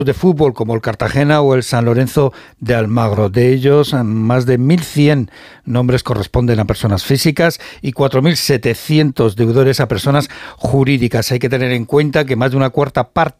de fútbol como el Cartagena o el San Lorenzo de Almagro. De ellos, más de 1.100 nombres corresponden a personas físicas y 4.700 deudores a personas jurídicas. Hay que tener en cuenta que más de una cuarta parte